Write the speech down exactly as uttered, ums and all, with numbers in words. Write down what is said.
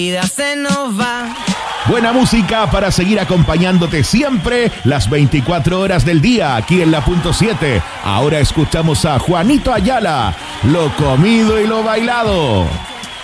vida se nos va. Buena música para seguir acompañándote siempre las veinticuatro horas del día aquí en la punto siete. Ahora escuchamos a Juanito Ayala, Lo comido y lo bailado.